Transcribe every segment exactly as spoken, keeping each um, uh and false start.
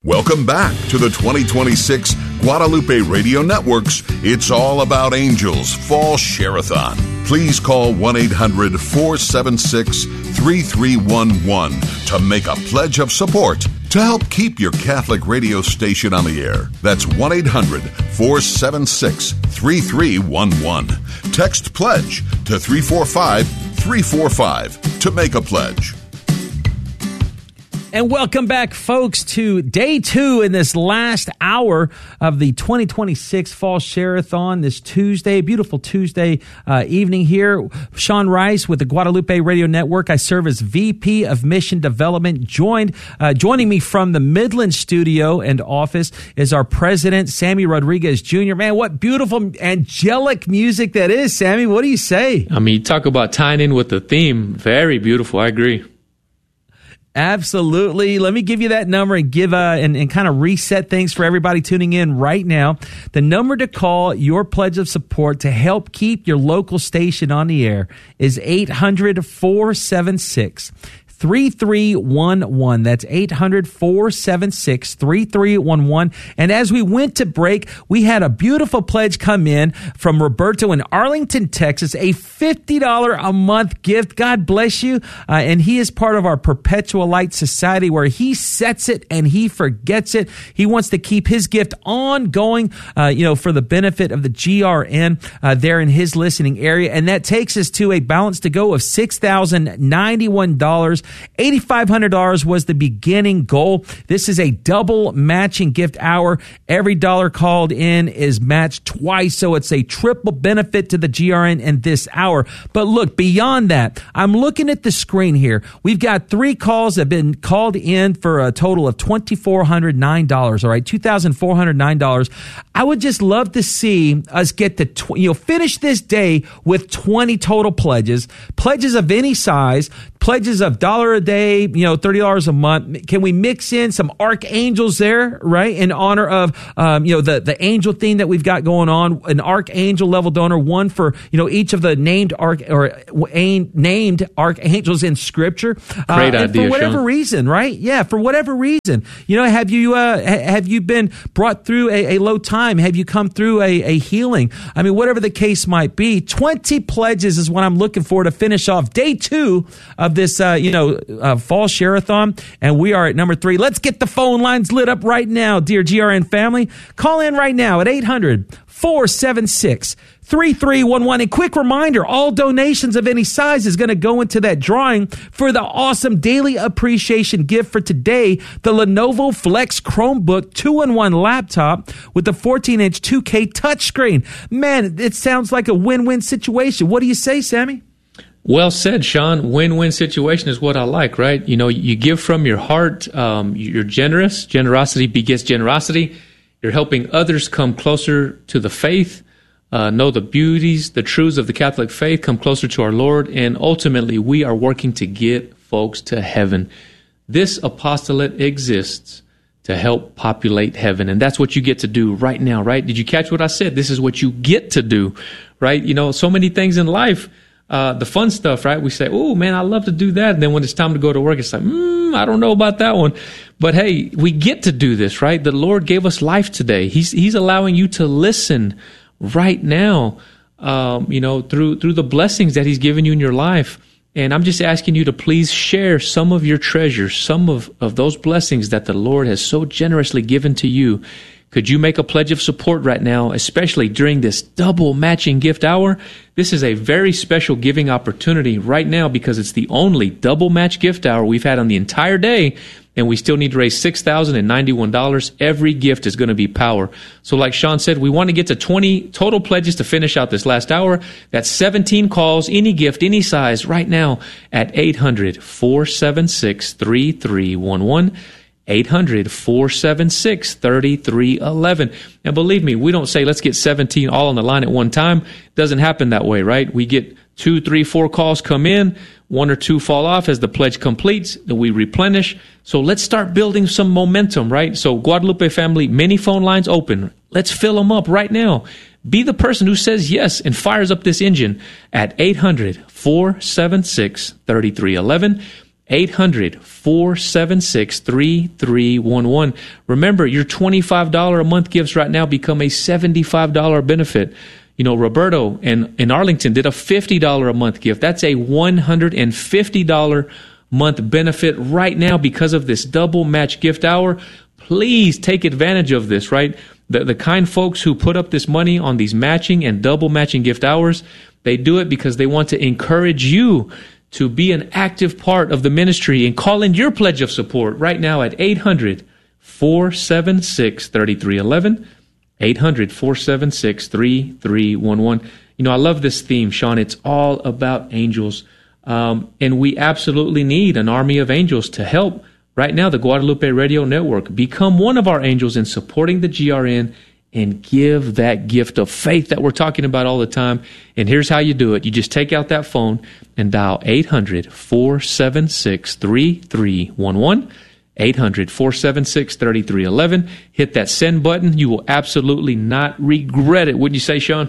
Welcome back to the twenty twenty-six Guadalupe Radio Network's It's All About Angels Fall Share-a-thon. Please call one eight hundred four seven six three three one one to make a pledge of support to help keep your Catholic radio station on the air. That's one eight hundred four seven six three three one one. Text PLEDGE to three four five three four five to make a pledge. And welcome back, folks, to day two in this last hour of the twenty twenty-six Fall Share-a-thon this Tuesday. Beautiful Tuesday uh, evening here. Sean Rice with the Guadalupe Radio Network. I serve as V P of Mission Development. Joined, uh, joining me from the Midland studio and office is our president, Sammy Rodriguez Junior Man, what beautiful angelic music that is, Sammy. What do you say? I mean, talk about tying in with the theme. Very beautiful. I agree. Absolutely. Let me give you that number and give uh, and, and kind of reset things for everybody tuning in right now. The number to call your pledge of support to help keep your local station on the air is eight hundred four seven six three three one one. That's eight hundred four seven six three three one one. And as we went to break, we had a beautiful pledge come in from Roberto in Arlington, Texas, a fifty dollars a month gift. God bless you. Uh, and he is part of our Perpetual Light Society, where he sets it and he forgets it. He wants to keep his gift ongoing, uh, you know, for the benefit of the G R N uh, there in his listening area. And that takes us to a balance to go of six thousand ninety-one dollars. eight thousand five hundred dollars was the beginning goal. This is a double matching gift hour. Every dollar called in is matched twice, so it's a triple benefit to the G R N in this hour. But look, beyond that, I'm looking at the screen here. We've got three calls that have been called in for a total of two thousand four hundred nine dollars, all right, two thousand four hundred nine dollars. I would just love to see us get to, tw- you know, finish this day with twenty total pledges, pledges of any size, pledges of dollar a day, you know, thirty dollars a month. Can we mix in some archangels there, right? In honor of, um, you know, the, the angel theme that we've got going on, an archangel level donor, one for, you know, each of the named arch or a, named archangels in scripture. Great uh, idea, for whatever Sean. reason, right? Yeah. For whatever reason, you know, have you, uh, ha- have you been brought through a, a low time? Have you come through a, a healing? I mean, whatever the case might be, twenty pledges is what I'm looking for to finish off day two of this, uh, you know, uh, Fall Share-a-thon, and we are at number three. Let's get the phone lines lit up right now, dear G R N family. Call in right now at eight hundred four seven six three three one one. And quick reminder, all donations of any size is going to go into that drawing for the awesome daily appreciation gift for today, the Lenovo Flex Chromebook two in one laptop with the fourteen inch two K touchscreen. Man, it sounds like a win-win situation. What do you say, Sammy? Well said, Sean. Win-win situation is what I like, right? You know, you give from your heart. Um, you're generous. Generosity begets generosity. You're helping others come closer to the faith, uh, know the beauties, the truths of the Catholic faith, come closer to our Lord, and ultimately we are working to get folks to heaven. This apostolate exists to help populate heaven, and that's what you get to do right now, right? Did you catch what I said? This is what you get to do, right? You know, so many things in life. Uh, the fun stuff, right? We say, oh, man, I love to do that. And then when it's time to go to work, it's like, mm, I don't know about that one. But hey, we get to do this, right? The Lord gave us life today. He's He's allowing you to listen right now, um, you know, through through the blessings that He's given you in your life. And I'm just asking you to please share some of your treasures, some of, of those blessings that the Lord has so generously given to you. Could you make a pledge of support right now, especially during this double matching gift hour? This is a very special giving opportunity right now because it's the only double match gift hour we've had on the entire day, and we still need to raise six thousand ninety-one dollars. Every gift is going to be power. So like Sean said, we want to get to twenty total pledges to finish out this last hour. That's seventeen calls, any gift, any size, right now at eight hundred four seven six three three one one. eight hundred four seven six three three one one. And believe me, we don't say, let's get seventeen all on the line at one time. It doesn't happen that way, right? We get two, three, four calls come in, one or two fall off as the pledge completes, then we replenish. So let's start building some momentum, right? So Guadalupe family, many phone lines open. Let's fill them up right now. Be the person who says yes and fires up this engine at eight hundred four seven six three three one one. eight hundred, four seven six, three three one one. Remember, your twenty-five dollars a month gifts right now become a seventy-five dollars benefit. You know, Roberto in, in Arlington did a fifty dollars a month gift. That's a one hundred fifty dollars month benefit right now because of this double match gift hour. Please take advantage of this, right? The, the kind folks who put up this money on these matching and double matching gift hours, they do it because they want to encourage you to be an active part of the ministry and call in your pledge of support right now at eight hundred, four seven six, three three one one, eight hundred, four seven six, three three one one. You know, I love this theme, Sean. It's all about angels. Um, and we absolutely need an army of angels to help right now the Guadalupe Radio Network become one of our angels in supporting the G R N and give that gift of faith that we're talking about all the time. And here's how you do it. You just take out that phone and dial eight hundred, four seven six, three three one one, eight hundred, four seven six, three three one one. Hit that send button. You will absolutely not regret it. Wouldn't you say, Sean?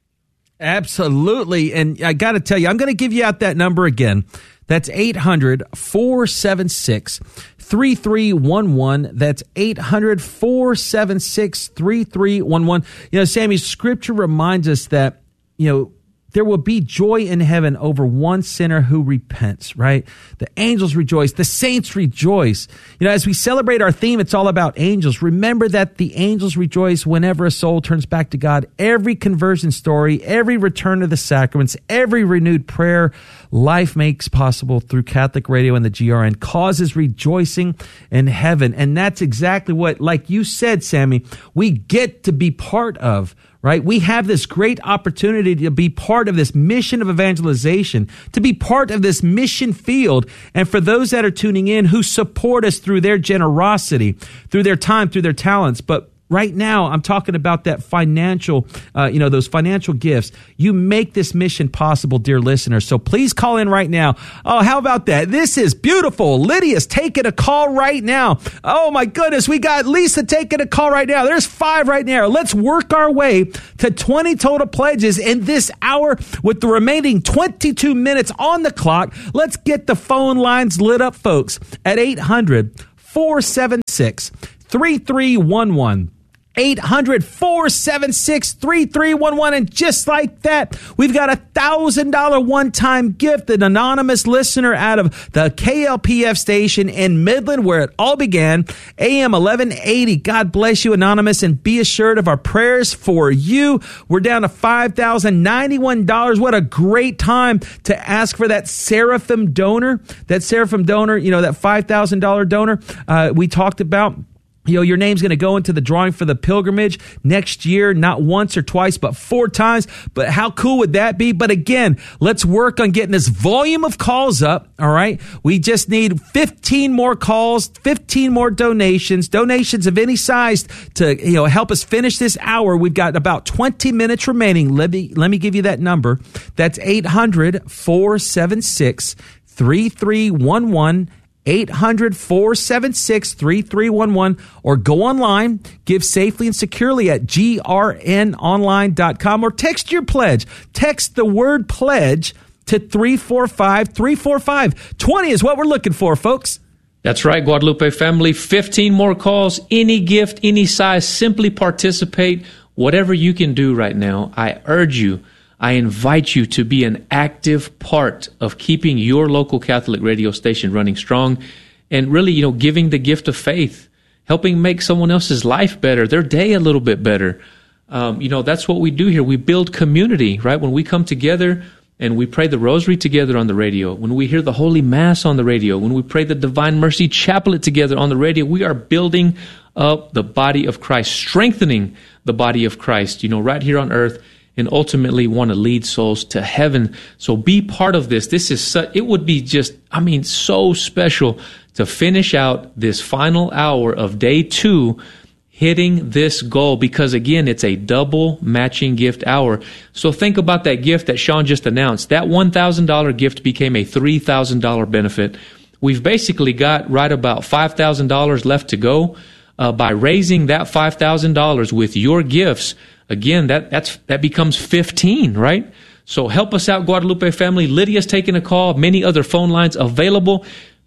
Absolutely. And I got to tell you, I'm going to give you out that number again. That's eight hundred, four seven six, three three one one. That's eight hundred, four seven six, three three one one. You know, Sammy, Scripture reminds us that, you know, there will be joy in heaven over one sinner who repents, right? The angels rejoice. The saints rejoice. You know, as we celebrate our theme, it's all about angels. Remember that the angels rejoice whenever a soul turns back to God. Every conversion story, every return to the sacraments, every renewed prayer life makes possible through Catholic Radio and the G R N causes rejoicing in heaven. And that's exactly what, like you said, Sammy, we get to be part of. Right? We have this great opportunity to be part of this mission of evangelization, to be part of this mission field. And for those that are tuning in who support us through their generosity, through their time, through their talents, but right now, I'm talking about that financial, uh, you know, those financial gifts. You make this mission possible, dear listeners. So please call in right now. Oh, how about that? This is beautiful. Lydia's taking a call right now. Oh, my goodness. We got Lisa taking a call right now. There's five right now. Let's work our way to twenty total pledges in this hour with the remaining twenty-two minutes on the clock. Let's get the phone lines lit up, folks, at eight hundred, four seven six, three three one one. eight hundred, four seven six, three three one one. And just like that, we've got a one thousand dollars one-time gift, an anonymous listener out of the K L P F station in Midland, where it all began, A M eleven eighty. God bless you, Anonymous, and be assured of our prayers for you. We're down to five thousand ninety-one dollars. What a great time to ask for that Seraphim donor. That Seraphim donor, you know, that five thousand dollars donor uh, we talked about. You know, your name's going to go into the drawing for the pilgrimage next year, not once or twice, but four times. But how cool would that be? But again, let's work on getting this volume of calls up. All right. We just need fifteen more calls, fifteen more donations, donations of any size to, you know, help us finish this hour. We've got about twenty minutes remaining. Let me, let me give you that number. That's eight hundred, four seven six, three three one one. eight hundred, four seven six, three three one one, or go online, give safely and securely at G R N online dot com, or text your pledge. Text the word pledge to three four five, three four five. twenty is what we're looking for, folks. That's right, Guadalupe family. fifteen more calls, any gift, any size. Simply participate. Whatever you can do right now, I urge you, I invite you to be an active part of keeping your local Catholic radio station running strong and really, you know, giving the gift of faith, helping make someone else's life better, their day a little bit better. Um, you know, that's what we do here. We build community, right? When we come together and we pray the rosary together on the radio, when we hear the Holy Mass on the radio, when we pray the Divine Mercy Chaplet together on the radio, we are building up the body of Christ, strengthening the body of Christ, you know, right here on earth, and ultimately want to lead souls to heaven. So be part of this. This is such, it would be just, I mean, so special to finish out this final hour of day two hitting this goal, because again, it's a double matching gift hour. So think about that gift that Sean just announced. That one thousand dollars gift became a three thousand dollars benefit. We've basically got right about five thousand dollars left to go. Uh, by raising that five thousand dollars with your gifts, again, that that's that becomes fifteen, right? So help us out, Guadalupe family. Lydia's taking a call. Many other phone lines available.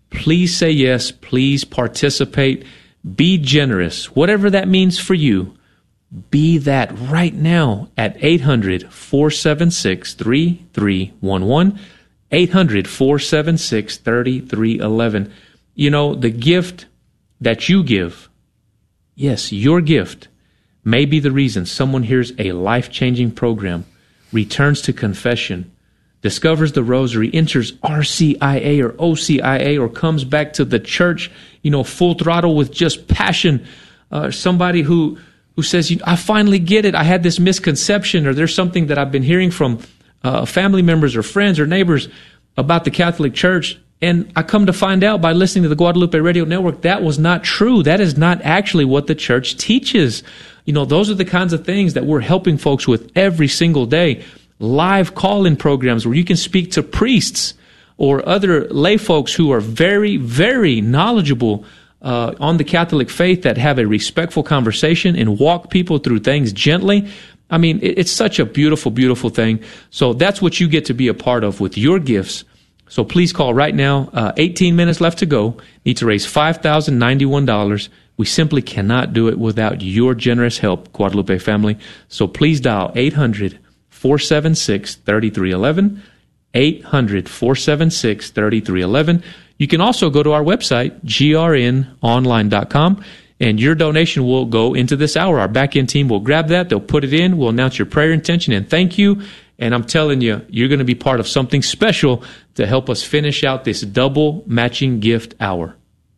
Please say yes. Please participate. Be generous. Whatever that means for you, be that right now at eight hundred, four seven six, three three one one, eight hundred, four seven six, three three one one. You know, the gift that you give, yes, your gift, may be the reason someone hears a life-changing program, returns to confession, discovers the rosary, enters R C I A or O C I A, or comes back to the church, you know, full throttle with just passion. Uh, somebody who, who says, I finally get it. I had this misconception, or there's something that I've been hearing from uh, family members or friends or neighbors about the Catholic Church. And I come to find out by listening to the Guadalupe Radio Network, that was not true. That is not actually what the church teaches. You know, those are the kinds of things that we're helping folks with every single day. Live call-in programs where you can speak to priests or other lay folks who are very, very knowledgeable uh, on the Catholic faith, that have a respectful conversation and walk people through things gently. I mean, it, it's such a beautiful, beautiful thing. So that's what you get to be a part of with your gifts. So please call right now. Uh, eighteen minutes left to go. Need to raise five thousand ninety-one dollars. We simply cannot do it without your generous help, Guadalupe family. So please dial eight hundred, four seven six, three three one one, eight hundred, four seven six, three three one one. You can also go to our website, G R N online dot com, and your donation will go into this hour. Our back-end team will grab that. They'll put it in. We'll announce your prayer intention and thank you. And I'm telling you, you're going to be part of something special to help us finish out this double matching gift hour.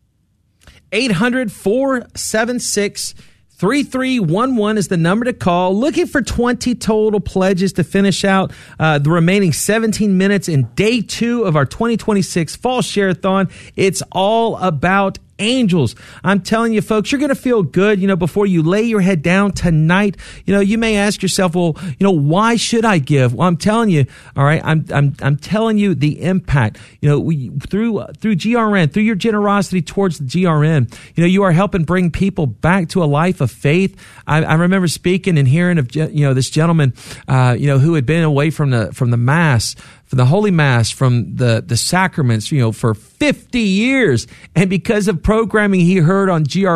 eight hundred, four seven six, three three one one is the number to call. Looking for twenty total pledges to finish out uh, the remaining seventeen minutes in day two of our twenty twenty-six Fall Share-a-thon. It's all about angels. I'm telling you, folks, you're going to feel good, you know, before you lay your head down tonight. You know, you may ask yourself, well, you know, why should I give? Well, I'm telling you, all right, I'm I'm I'm telling you the impact. You know, we through through G R N, through your generosity towards the G R N, you know, you are helping bring people back to a life of faith. I, I remember speaking and hearing of, you know, this gentleman, uh, you know, who had been away from the from the Mass, from the Holy Mass, from the, the sacraments, you know, for fifty years. And because of programming he heard on G R